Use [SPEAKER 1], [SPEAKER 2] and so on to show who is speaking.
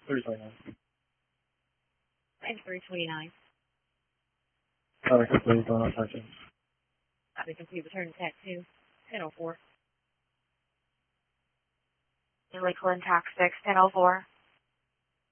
[SPEAKER 1] 329.
[SPEAKER 2] And 329.
[SPEAKER 1] Copy complete, going on touching.
[SPEAKER 2] Copy complete, return to TAC 2. 1004.
[SPEAKER 3] Lakeland TAC 6, 1004.